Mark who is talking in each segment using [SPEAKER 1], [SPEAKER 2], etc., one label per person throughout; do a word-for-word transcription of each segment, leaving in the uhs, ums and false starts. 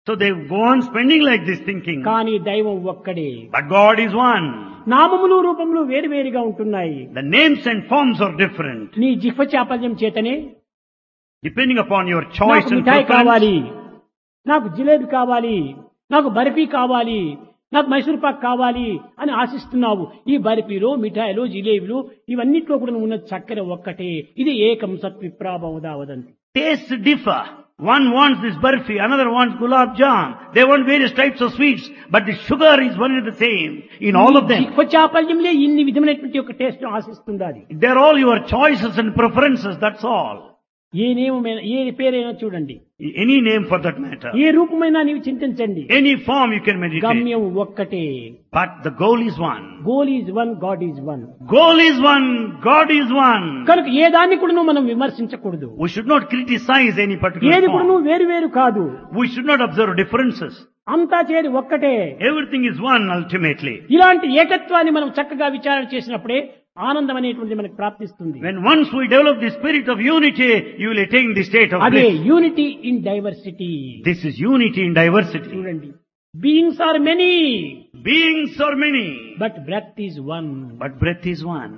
[SPEAKER 1] So they go on spending like this thinking.
[SPEAKER 2] కానీ దైవం ఒక్కడే.
[SPEAKER 1] But God is one.
[SPEAKER 2] నామములు రూపములు వేరువేరుగా ఉంటున్నాయి.
[SPEAKER 1] The names and forms are different.
[SPEAKER 2] నీ జిహ్వ చాపల్యం చేతనే
[SPEAKER 1] Depending upon your choice
[SPEAKER 2] నాకు
[SPEAKER 1] and
[SPEAKER 2] మిఠాయి కావాలి,
[SPEAKER 1] preference.
[SPEAKER 2] నాకు జిలేబీ కావాలి, నాకు బర్ఫీ కావాలి, నాకు మైసూర్ పాక్ కావాలి అని ఆశిస్తున్నావు. ఈ బర్ఫీలో మిఠాయిలో జిలేబీలు ఇవన్నిట్లో కూడా ఉన్న చక్కెర ఒక్కటే. ఇది ఏకం సత్విప్రాభవదా వదంతి.
[SPEAKER 1] Tastes differ. One wants this barfi, another wants gulab jam. They want various types of sweets, but the sugar is one and the same in all of them.
[SPEAKER 2] జిహ్వ చాపల్యంలో ఇన్ని విధమైనటువంటి ఒక taste ఆశిస్తుండాలి.
[SPEAKER 1] They're all your choices and preferences, that's all.
[SPEAKER 2] ఏ నేమైనా ఏ పేరైనా చూడండి,
[SPEAKER 1] Any name for that matter.
[SPEAKER 2] ఏ రూపమైనా నీవు చింతించండి,
[SPEAKER 1] Any form you can meditate.
[SPEAKER 2] గమ్యం ఒక్కటే.
[SPEAKER 1] But the goal is one.
[SPEAKER 2] Goal is one, God is one.
[SPEAKER 1] Goal is one, God is one.
[SPEAKER 2] కనుక ఏ దాన్ని కూడా మనం విమర్శించకూడదు.
[SPEAKER 1] We should not criticize any particular
[SPEAKER 2] ఏది కూడా
[SPEAKER 1] form.
[SPEAKER 2] వేరు వేరు కాదు.
[SPEAKER 1] We should not observe differences.
[SPEAKER 2] అంతా చేరి ఒక్కటే.
[SPEAKER 1] Everything is one ultimately.
[SPEAKER 2] ఇలాంటి ఏకత్వాన్ని మనం చక్కగా విచారణ చేసినప్పుడే ఆనందం అనేటువంటిది మనకు ప్రాప్తిస్తుంది.
[SPEAKER 1] When once we develop the spirit of unity, you will attain the state of
[SPEAKER 2] అదే
[SPEAKER 1] bliss.
[SPEAKER 2] Unity in diversity.
[SPEAKER 1] This is unity in diversity.
[SPEAKER 2] చూడండి, beings are many
[SPEAKER 1] Beings are many,
[SPEAKER 2] but breath is one.
[SPEAKER 1] but breath is one.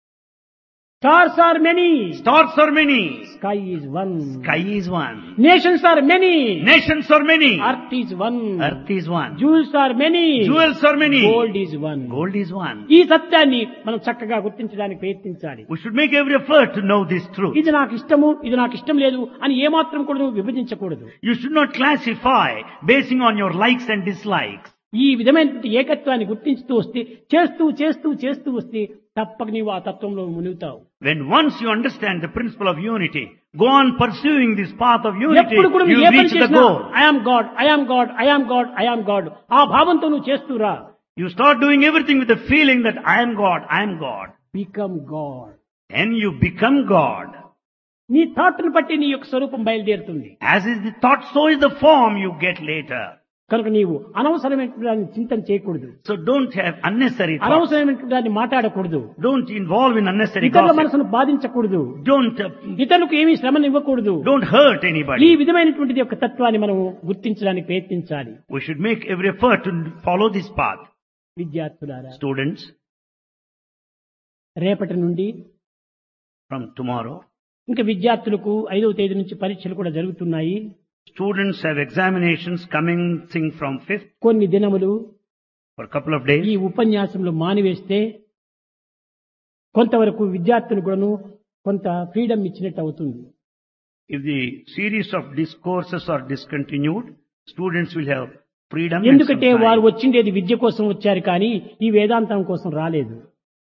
[SPEAKER 2] Stars are many,
[SPEAKER 1] Stars are many,
[SPEAKER 2] sky is one.
[SPEAKER 1] sky is one.
[SPEAKER 2] Nations are many,
[SPEAKER 1] Nations are many,
[SPEAKER 2] earth is one.
[SPEAKER 1] earth is one.
[SPEAKER 2] Jewels are many,
[SPEAKER 1] Jewels are many,
[SPEAKER 2] gold is one.
[SPEAKER 1] gold is one.
[SPEAKER 2] ఈ సత్యాన్ని మనం చక్కగా గుర్తించడానికి ప్రయత్నించాలి.
[SPEAKER 1] We should make every effort to know this truth.
[SPEAKER 2] ఇది నాకు ఇష్టము, ఇది నాకు ఇష్టం లేదు అని ఏమాత్రం కూడా నువ్వు విభజించకూడదు.
[SPEAKER 1] You should not classify basing on your likes and dislikes.
[SPEAKER 2] ఈ విధమైనటువంటి ఏకత్వాన్ని గుర్తించుతూ వస్తే, చేస్తూ చేస్తూ చేస్తూ వస్తే తప్పక నీవు ఆ తత్వంలో మునుగుతావు.
[SPEAKER 1] When once you understand the principle of unity, go on pursuing this path of unity,
[SPEAKER 2] ఎప్పుడు కూడా
[SPEAKER 1] you
[SPEAKER 2] నువ్వు ఏ
[SPEAKER 1] will
[SPEAKER 2] పని
[SPEAKER 1] reach the
[SPEAKER 2] చేసినా
[SPEAKER 1] goal.
[SPEAKER 2] I am God, I am God, I am God, I am God ఆ భావంతో నువ్వు చేస్తూ రా.
[SPEAKER 1] You start doing everything with the feeling that I am God, I am God.
[SPEAKER 2] Become God.
[SPEAKER 1] And you become God.
[SPEAKER 2] నీ థాట్ను బట్టి నీ యొక్క స్వరూపం బయలుదేరుతుంది.
[SPEAKER 1] As is the thought, so is the form you get later.
[SPEAKER 2] కనుక నీవు అనవసరమైన దాన్ని చింతన చేయకూడదు.
[SPEAKER 1] So don't have unnecessary thoughts.
[SPEAKER 2] అనవసరమైన దాన్ని మాట్లాడకూడదు.
[SPEAKER 1] Don't involve in unnecessary
[SPEAKER 2] ఇతరుల
[SPEAKER 1] gossip.
[SPEAKER 2] మనసును బాధించకూడదు.
[SPEAKER 1] Don't, uh,
[SPEAKER 2] ఇతరులకు ఏమీ శ్రమను ఇవ్వకూడదు.
[SPEAKER 1] don't hurt
[SPEAKER 2] ఈ
[SPEAKER 1] anybody.
[SPEAKER 2] విధమైనటువంటి యొక్క తత్వాన్ని మనం గుర్తించడానికి ప్రయత్నించాలి.
[SPEAKER 1] We should make every effort to follow this path.
[SPEAKER 2] విద్యార్థులారా,
[SPEAKER 1] Students,
[SPEAKER 2] రేపటి నుండి
[SPEAKER 1] from tomorrow,
[SPEAKER 2] ఇంకా విద్యార్థులకు ఐదవ తేదీ నుంచి పరీక్షలు కూడా జరుగుతున్నాయి.
[SPEAKER 1] students have examinations commencing from fifth
[SPEAKER 2] కొన్ని దినములు
[SPEAKER 1] for a couple of days.
[SPEAKER 2] ఈ ఉపన్యాసంలో మానివేస్తే కొంతవరకు విద్యార్థులు కూడాను కొంత ఫ్రీడమ్ ఇచ్చినట్టు అవుతుంది.
[SPEAKER 1] If the series of discourses are discontinued, students will have freedom. and some
[SPEAKER 2] ఎందుకంటే
[SPEAKER 1] time.
[SPEAKER 2] వారు వచ్చిండేది విద్య కోసం వచ్చారు, కానీ ఈ వేదాంతం కోసం రాలేదు.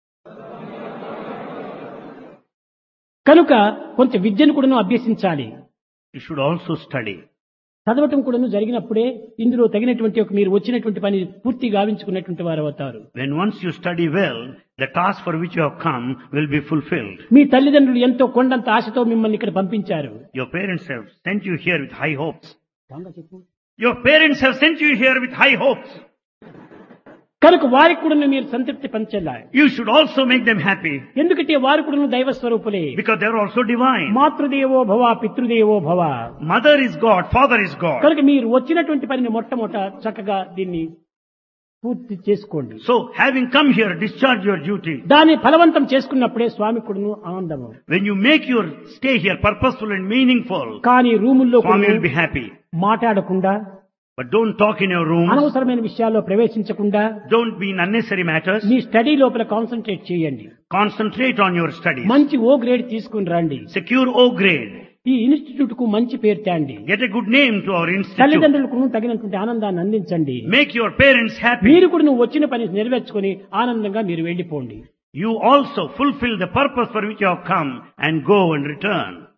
[SPEAKER 2] కనుక కొంత విద్యను కూడాను అభ్యసించాలి.
[SPEAKER 1] You should also study.
[SPEAKER 2] చదవటం కూడాను జరిగినప్పుడే ఇందులో తగినటువంటి ఒక మీరు వచ్చినటువంటి పని పూర్తి గావించుకున్నటువంటి వారు అవుతారు.
[SPEAKER 1] When once you study well, the task for which you have come will be fulfilled.
[SPEAKER 2] మీ తల్లిదండ్రులు ఎంతో కొండంత ఆశతో మిమ్మల్ని ఇక్కడ పంపించారు.
[SPEAKER 1] Your parents have sent you here with high hopes. Your parents have sent you here with high hopes.
[SPEAKER 2] కనుక వారికి కూడా మీరు సంతృప్తి పంచాలి.
[SPEAKER 1] You should also make them happy
[SPEAKER 2] ఎందుకంటే వారు కూడా దైవ స్వరూపులే.
[SPEAKER 1] because they are also divine.
[SPEAKER 2] మాతృదేవో భవ, పితృదేవో భవ.
[SPEAKER 1] Mother is God, father is God.
[SPEAKER 2] కనుక మీరు వచ్చినటువంటి పనిని మొట్టమొదట చక్కగా దీన్ని పూర్తి చేసుకోండి.
[SPEAKER 1] So having come here, discharge your duty.
[SPEAKER 2] దాన్ని ఫలవంతం చేసుకున్నప్పుడే స్వామి కూడాను ఆనందము.
[SPEAKER 1] When you make your stay here purposeful and meaningful,
[SPEAKER 2] కానీ రూముల్లో
[SPEAKER 1] Swami will be happy.
[SPEAKER 2] మాట్లాడకుండా,
[SPEAKER 1] But don't talk in your rooms.
[SPEAKER 2] అనవసరమైన విషయాల్లో ప్రవేశించకుండా
[SPEAKER 1] Don't be in unnecessary matters.
[SPEAKER 2] Me study లోపల concentrate చేయండి.
[SPEAKER 1] Concentrate on your studies.
[SPEAKER 2] మంచి ఓ grade తీసుకుని రండి.
[SPEAKER 1] Secure O grade.
[SPEAKER 2] ఈ ఇన్స్టిట్యూట్ కు మంచి పేరు తేండి.
[SPEAKER 1] Get a good name to our institute.
[SPEAKER 2] తల్లిదండ్రులకు తగినటువంటి ఆనందాన్ని అందించండి.
[SPEAKER 1] Make your parents happy.
[SPEAKER 2] మీరు కూడా నువ్వు వచ్చిన పని నెరవేర్చుకొని ఆనందంగా మీరు వెళ్ళిపోండి.
[SPEAKER 1] You also fulfill the purpose for which you have come and go and return.